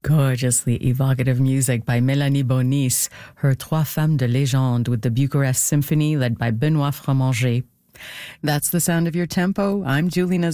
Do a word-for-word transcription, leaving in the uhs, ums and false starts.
Gorgeously evocative music by Mélanie Bonis, her Trois Femmes de Légende with the Bucharest Symphony led by Benoît Fromager. That's the sound of your tempo. I'm Julie Nazar.